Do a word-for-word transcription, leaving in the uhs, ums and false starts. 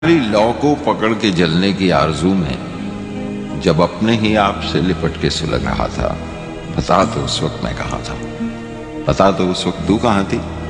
लौ को पकड़ के जलने की आरजू में जब अपने ही आप से लिपट के सुलग रहा था, बता तो उस वक्त मैं कहाँ था, बता तो उस वक्त तू कहाँ थी।